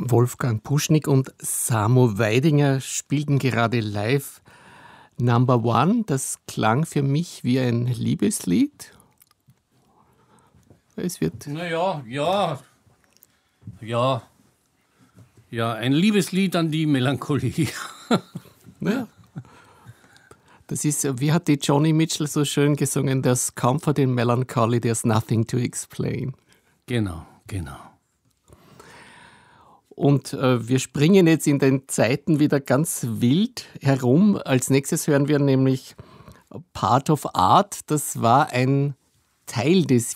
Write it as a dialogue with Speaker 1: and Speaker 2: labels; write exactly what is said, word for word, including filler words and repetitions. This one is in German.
Speaker 1: Wolfgang Puschnig und Samo Weidinger spielten gerade live Number One. Das klang für mich wie ein Liebeslied. Es wird.
Speaker 2: Naja, ja. Ja. Ja, ein Liebeslied an die Melancholie.
Speaker 1: Ja. Das ist, wie hat die Joni Mitchell so schön gesungen, there's comfort in melancholy, there's nothing to explain.
Speaker 2: Genau, genau.
Speaker 1: Und äh, wir springen jetzt in den Zeiten wieder ganz wild herum. Als nächstes hören wir nämlich Part of Art. Das war ein Teil des